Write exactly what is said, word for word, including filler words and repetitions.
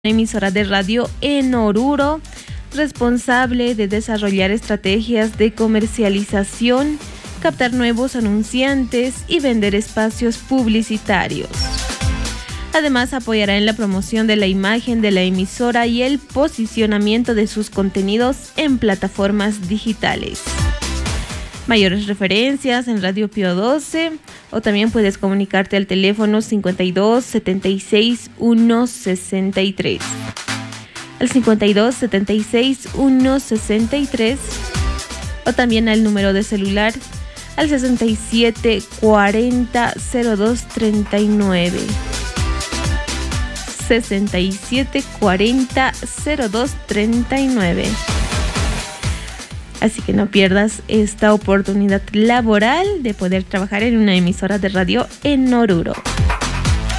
Emisora de radio en Oruro, responsable de desarrollar estrategias de comercialización, captar nuevos anunciantes y vender espacios publicitarios. Además, apoyará en la promoción de la imagen de la emisora y el posicionamiento de sus contenidos en plataformas digitales. Mayores referencias en Radio Pío doce, o también puedes comunicarte al teléfono cincuenta y dos, setenta y seis, uno, sesenta y tres. Al cincuenta y dos, setenta y seis, uno, sesenta y tres, o también al número de celular al sesenta y siete, cuarenta, cero dos, treinta y nueve. sesenta y siete, cuarenta, cero dos, treinta y nueve. Así que no pierdas esta oportunidad laboral de poder trabajar en una emisora de radio en Oruro.